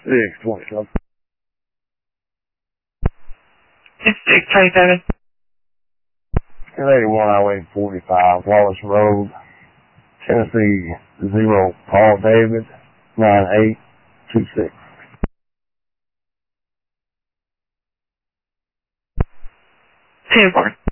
627. 627. 281 Highway 45, Wallace Road, Tennessee 0, Paul David, 9826. 10-4.